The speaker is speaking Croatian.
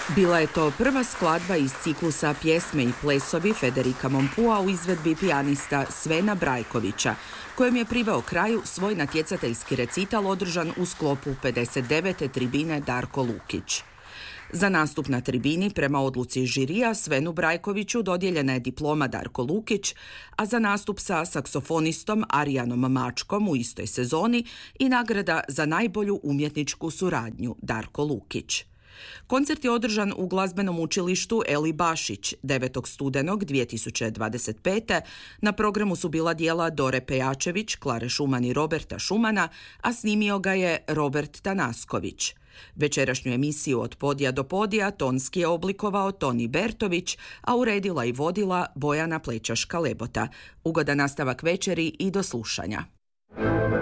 Bila je to prva skladba iz ciklusa Pjesme i plesovi Federica Mompua u izvedbi pijanista Svena Brajkovića, kojem je priveo kraju svoj natjecateljski recital održan u sklopu 59. tribine Darko Lukić. Za nastup na tribini prema odluci žirija Svenu Brajkoviću dodijeljena je diploma Darko Lukić, a za nastup sa saksofonistom Arijanom Mačkom u istoj sezoni i nagrada za najbolju umjetničku suradnju Darko Lukić. Koncert je održan u glazbenom učilištu Eli Bašić 9. studenog 2025. Na programu su bila djela Dore Pejačević, Klare Šuman i Roberta Šumana, a snimio ga je Robert Tanasković. Večerašnju emisiju Od podija do podija tonski je oblikovao Toni Bertović, a uredila i vodila Bojana Plečaška-Lebota. Ugodan nastavak večeri i do slušanja.